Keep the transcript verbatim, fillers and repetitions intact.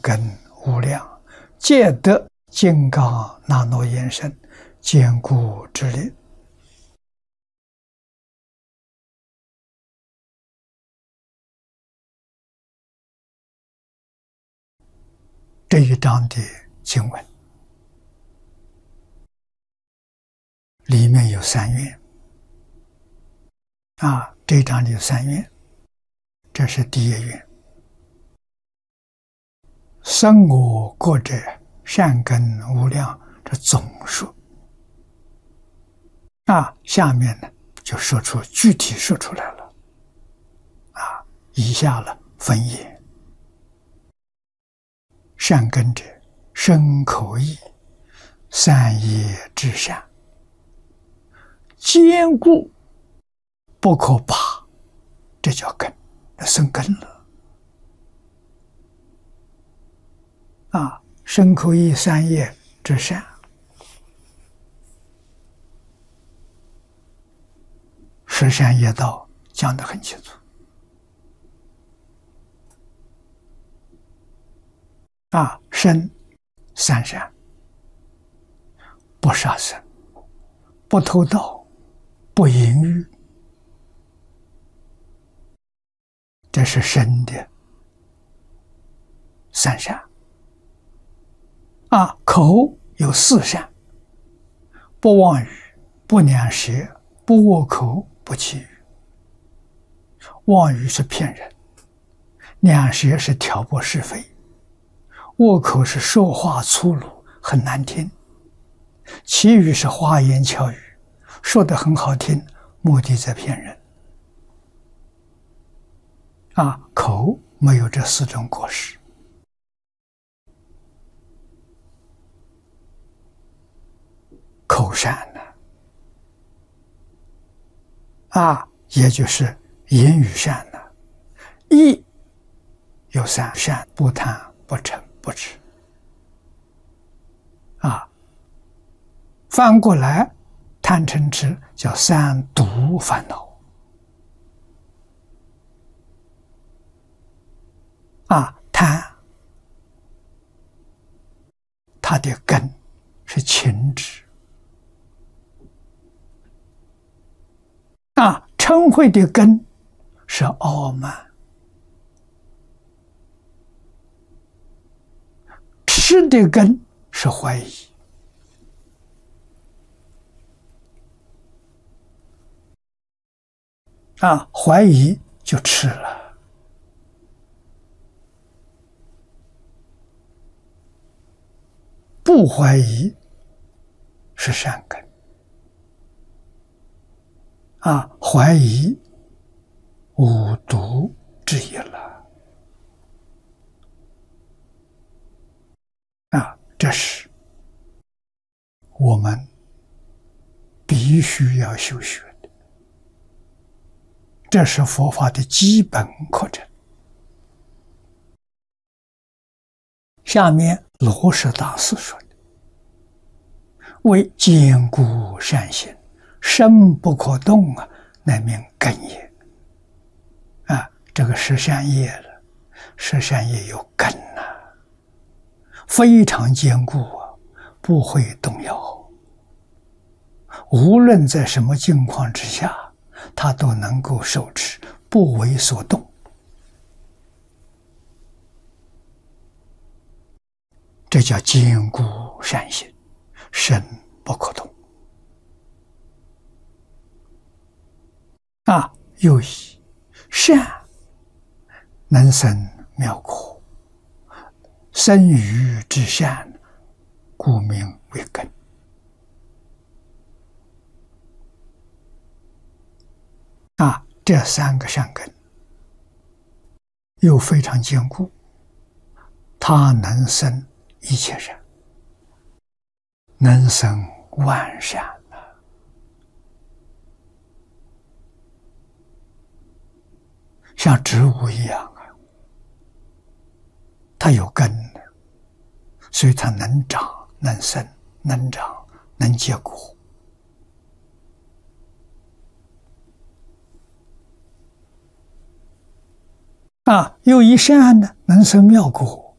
根无量，皆得金刚那诺严身，坚固之力。这一章的经文里面有三愿啊，这一章里有三愿，这是第一愿。生我国者，善根无量，这总数啊，下面呢就说出具体说出来了啊，以下了分也。善根者，身口意三业之善，坚固不可拔，这叫根，生根了啊！身口意三业之善，十善业道讲得很清楚啊！身三善：不杀生，不偷盗，不淫欲，这是身的三善啊。口有四善：不妄语，不两舌，不恶口，不绮语。妄语是骗人，两舌是挑拨是非，恶口是说话粗鲁很难听，绮语是花言巧语，说得很好听，目的在骗人啊。口没有这四种过失口善呢啊，也就是言语善呢。意有三善：不贪，不嗔，不痴啊。翻过来，贪嗔痴叫三毒烦恼啊。贪，它的根是情执啊。嗔恚的根是傲慢，痴的根是怀疑啊。怀疑就痴了，不怀疑是善根啊。怀疑五毒之一了啊。这是我们必须要修学的，这是佛法的基本课程。下面罗什大师说的：为坚固善行，身不可动啊，乃名根也啊。这个十善业了，十善业有根呐、啊，非常坚固啊，不会动摇。无论在什么境况之下，它都能够受持，不为所动。这叫坚固善行，身不可动啊。又以善能生妙果，生于之善，故名为根啊。这三个善根又非常坚固，它能生一切善，能生万善啊。像植物一样啊，它有根，所以它能长能生能长能结果啊。又以善呢能生妙果，